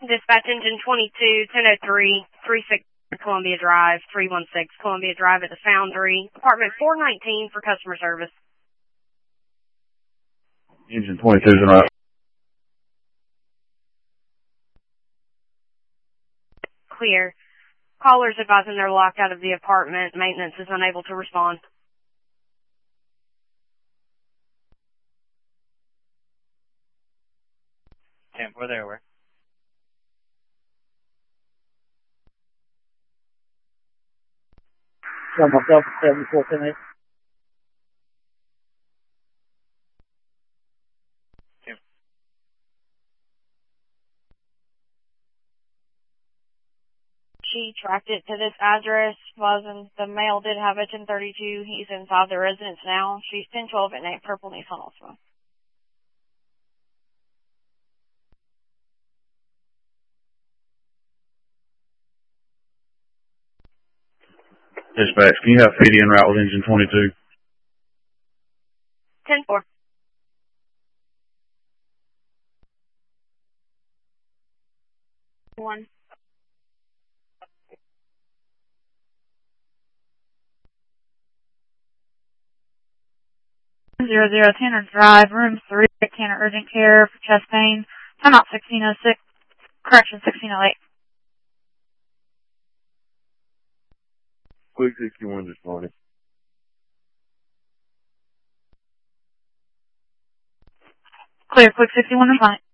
Dispatch engine 22, 1003, 36 Columbia Drive, 316 Columbia Drive at the Foundry, apartment 419 for customer service. Engine 22 is right. Clear. Callers advising they're locked out of the apartment. Maintenance is unable to respond. 10-4 there, where? Show myself 7410. She tracked it to this address. The male did have a 1032. He's inside the residence now. She's 1012 at night, purple Nissan Altima. Dispatch, can you have PD en route with engine 22? 10-4. One. 00 Tanner Drive, room 3, Tanner Urgent Care for chest pain. Time out 1606, correction 1608. Quick 61 this morning. Clear, quick 61 responding.